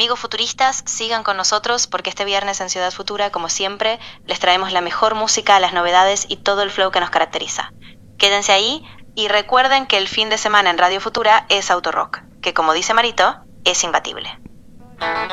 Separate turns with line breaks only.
Amigos futuristas, sigan con nosotros porque este viernes en Ciudad Futura, como siempre, les traemos la mejor música, las novedades y todo el flow que nos caracteriza. Quédense ahí y recuerden que el fin de semana en Radio Futura es Autorock, que como dice Marito, es imbatible.